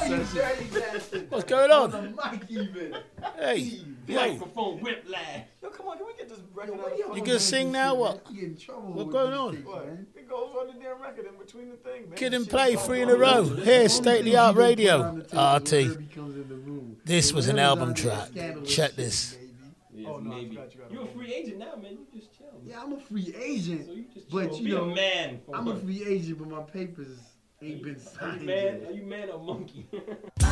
What's going on? The mic even. Hey, yo, Microphone whiplash. Yo, come on, can we get this record out? you gonna sing now? What? You get in trouble. What's with going these on? things, What? man. It goes on the damn record in between the thing, man. Kid and Shit Play, goes 3 in on. a row. Here, State of the Art Radio. RT. Comes in the room. This was an Whenever album there's track. scandalous Check shit, this. baby. Yes, Oh, no, I maybe. forgot you got You're a it. free agent now, man. You just chill. Yeah, I'm a free agent. So you just But, chill. you Be know, a man. For I'm a once. free agent, but my papers ain't been Are signed you man? yet. Are you man or monkey?